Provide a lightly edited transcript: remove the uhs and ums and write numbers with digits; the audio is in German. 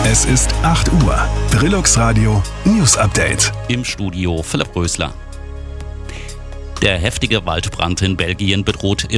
Es ist 8 Uhr. Brillux Radio News Update. Im Studio Philipp Rösler. Der heftige Waldbrand in Belgien bedroht